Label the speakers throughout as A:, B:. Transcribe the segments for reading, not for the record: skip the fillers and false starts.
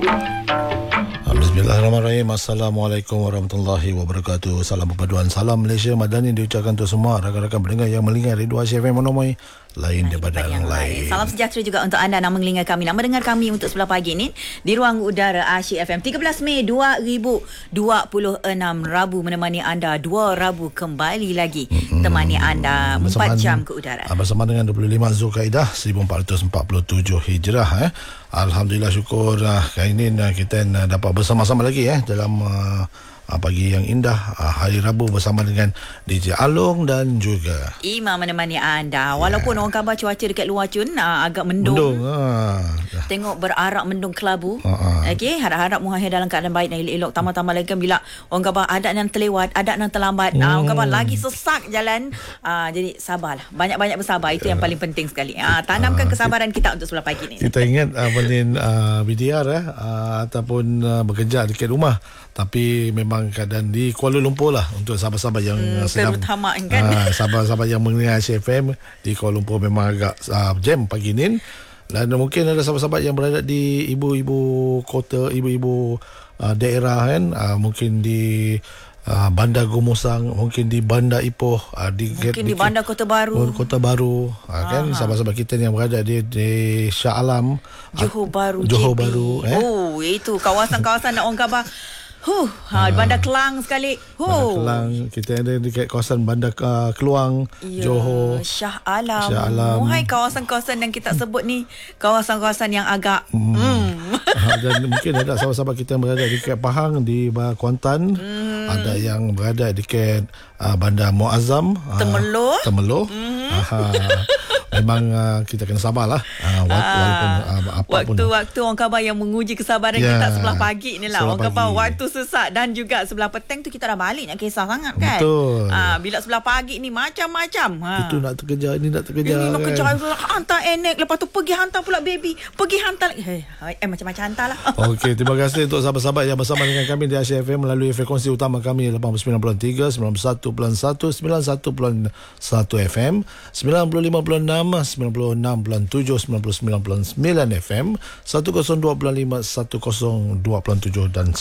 A: Bismillahirrahmanirrahim. Assalamualaikum warahmatullahi wabarakatuh. Salam perpaduan, salam Malaysia Madani diucapkan untuk semua rakan-rakan pendengar yang melingkar Radio Asia FM Monomoy lain daripada yang lain.
B: Salam sejahtera juga untuk anda nak mengelingar kami, nak mendengar kami untuk sebelah pagi ni di ruang udara Asyik FM. 13 Mei 2026 Rabu, menemani anda 2 Rabu kembali lagi temani anda 4 jam ke udara.
A: Bersama dengan 25 Zulkaidah 1447 Hijrah. Alhamdulillah, syukur kali ini kita dapat bersama-sama lagi dalam pagi yang indah, hari Rabu bersama dengan DJ Along dan juga
B: Imam menemani anda. Walaupun orang khabar cuaca dekat luar Cun agak mendung. Tengok berarak mendung kelabu. Okey, harap-harap Muhayir dalam keadaan baik dan elok. Tambah-tambah lagi kan bila orang khabar adat yang terlewat, adat yang terlambat, orang khabar lagi sesak jalan. Jadi sabarlah. Banyak-banyak bersabar, itu yang paling penting sekali. Tanamkan kesabaran kita untuk sebelah pagi ni.
A: Kita ingat BDR ataupun bekerja dekat rumah, tapi memang keadaan di Kuala Lumpur lah untuk sahabat-sahabat yang sedang
B: terutama kan
A: sahabat-sahabat yang mendengar CFM di Kuala Lumpur memang agak jam pagi ni. Dan mungkin ada sahabat-sahabat yang berada di ibu-ibu kota, ibu-ibu daerah kan, mungkin di Bandar Gumusang, mungkin di Bandar Ipoh,
B: mungkin di Bandar Kota Baru,
A: kan, sahabat-sahabat kita yang berada di Shah Alam,
B: Johor Baru.
A: Oh,
B: itu kawasan-kawasan nak orang khabar. Bandar Kelang sekali.
A: Bandar Kelang, kita ada dekat kawasan Bandar Keluang, Johor,
B: Shah Alam. Hai, kawasan-kawasan yang kita sebut ni kawasan-kawasan yang agak
A: dan mungkin ada sahabat-sahabat kita yang berada dekat Pahang, di Kuantan, ada yang berada dekat Bandar Muazzam, Temerloh. Memang kita kena sabarlah.
B: Waktu orang khabar yang menguji kesabaran kita sebelah pagi ni lah. Orang khabar waktu sesak dan juga sebelah petang tu kita dah balik nak kisah sangat kan.
A: Betul.
B: Bila sebelah pagi ni macam-macam.
A: Itu nak terkejar, ini nak terkejar.
B: Ini nak kejar, hantar Enek, lepas tu pergi hantar pula baby, pergi hantar macam-macam hantar lah.
A: Okey, terima kasih untuk sahabat-sahabat yang bersama dengan kami di Asia FM melalui frekuensi utama kami 89.3, 91.1, 91.1 FM, 95.6, 96.7, 99.9 FM, 102.5, 102.7 dan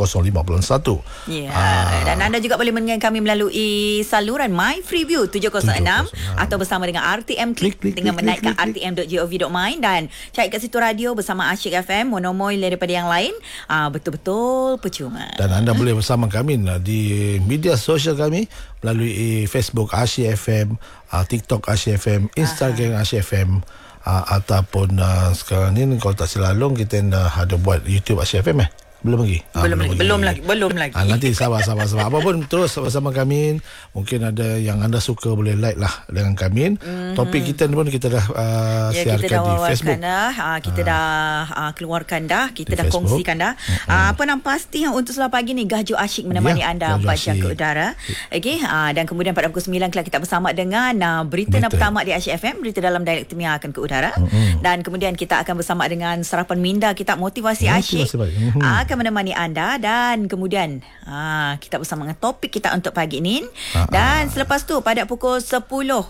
A: 105.1.
B: Dan anda juga boleh mendengar kami melalui saluran My Freeview 706 atau bersama dengan RTM Klik dengan menaikkan rtm.gov.my dan cari kat situ radio bersama Asyik FM, Monomoy daripada yang lain. Betul-betul percuma. Dan
A: anda boleh bersama kami di media sosial kami melalui Facebook Asyik FM, TikTok Asyik FM, Instagram Asyik FM, ataupun sekarang ni kalau tak silap Long, kita ada buat YouTube Asyik FM Belum lagi.
B: Belum lagi.
A: Nanti sabar. Apapun terus bersama kami. Mungkin ada yang anda suka boleh like lah dengan kami. Topik kita pun kita dah siarkan di Facebook.
B: Kita dah keluarkan dah. Kita dah Facebook. Kongsikan dah. Apa yang pasti untuk sebelah pagi ni Gajo Asyik menemani anda 4 jam ke udara. Okey. Dan kemudian pada pukul 9 kelak kita bersama dengan berita yang pertama di Asyik FM, berita dalam dialek Temiang akan ke udara. Dan kemudian kita akan bersama dengan sarapan minda kita Motivasi Asyik. Akan menemani anda dan kemudian kita bersama dengan topik kita untuk pagi ini. Dan selepas tu pada pukul 10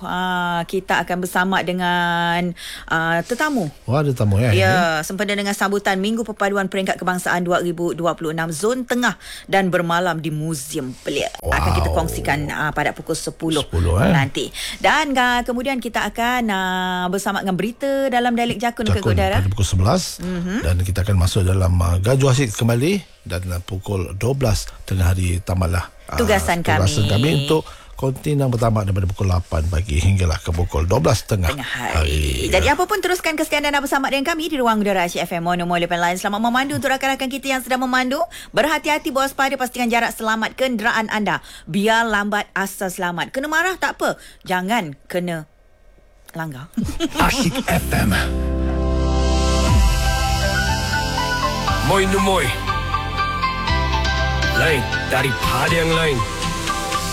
B: kita akan bersama dengan tetamu.
A: Ada tamu
B: sempena dengan sambutan Minggu Perpaduan Peringkat Kebangsaan 2026 Zon Tengah dan bermalam di Muzium Pelik. Akan kita kongsikan pada pukul 10 nanti. Dan kemudian kita akan bersama dengan berita dalam dialek Jakun ke udara
A: pada pukul 11 dan kita akan masuk dalam Gajo Asyik kembali dan pukul 12 tengah hari tamatlah
B: tugasan kami
A: untuk kontinang pertama daripada pukul 8 pagi hinggalah ke pukul 12 tengah hari.
B: Jadi apapun teruskan kesetiaan anda bersama dengan kami di ruang udara Asyik FM Monomoy Lain. Selamat memandu untuk rakan-rakan kita yang sedang memandu. Berhati-hati, berwaspada, pastikan jarak selamat kenderaan anda. Biar lambat asal selamat. Kena marah tak apa, jangan kena langgar.
C: Asyik FM Moy Numoy lain daripada yang lain.